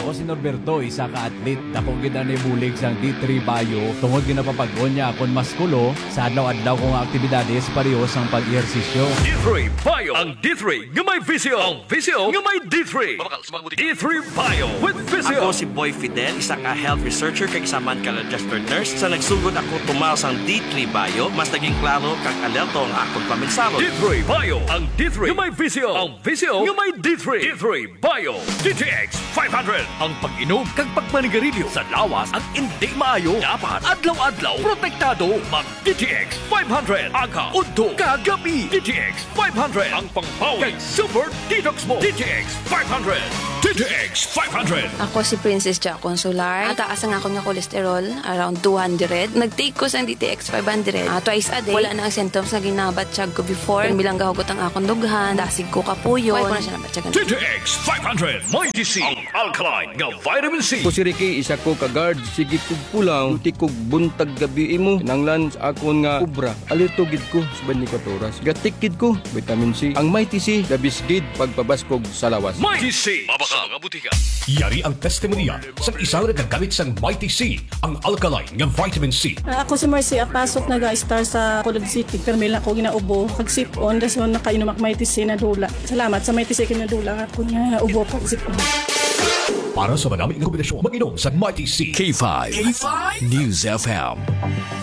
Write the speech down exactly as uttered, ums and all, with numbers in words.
Ako si Norberto, isa ka atlet. Dako gid ani bulig sang D three Bio. Tungod ginapapag-on niya akon maskulo sa adlaw-adlaw kong aktibidades pareho sang pag-ehersisyo. D three Bio. Ang D three nga may visio. Ang visio nga may D three. D three Bio with visio. Ako si Boy Fidel, isa ka health researcher kay isaman ka registered nurse. Sa nagsugod ako tumaw sang D three Bio, mas naging klaro kag alerto ang akong paminsalo. D three Bio. Ang D three nga may visio. Ang visio nga may D three. D three Bio. D T X five hundred. Ang pag-inom kag pagmanigarilyo sa lawas ang hindi maayo. Dapat adlaw-adlaw protektado. Mag D T X five hundred. Aga, udto, kagabi. D T X five hundred. Ang pangpawi kag super detox mo. D T X five hundred. D T X five hundred. Ako si Princess Ja Consular. Ataas ang ako nga kolesterol, around two hundred. Nag-take ko sa D T X five hundred. Uh, twice a day. Wala na ang symptoms na ginabatsyag ko before. Nang bilang gahugot ang akong dughan, dasig ko kapuyon. Wala ko na siya nabatyagan. D T X five hundred. Mighty C. Ang alkaline nga vitamin C. Ko si Ricky, isa ko ka-guard. Sige kog pulang, buti kog buntag gabi mo. Nanglan sa akon nga ubra. Alito gid ko sa twenty-four oras. Gatik gid ko, vitamin C. Ang Mighty C, labis gid pagpabaskog sa lawas. Mighty C. Mabaka mga butika. Yari ang testimonya sa isang nagagamit sang Mighty C, ang alkaline nga vitamin C. Uh, ako si Marcy, apasok nag-star sa Colod City. Pero may lang ako ginaubo. Pag-sip-on, das mo nakainom ak Mighty C na dula. Salamat sa Mighty C kinadula. Ako nga ubo pag-sip-on. Para sa madami ng kombinasyon, mag-inom sa Mighty C. K five. K five. News F M.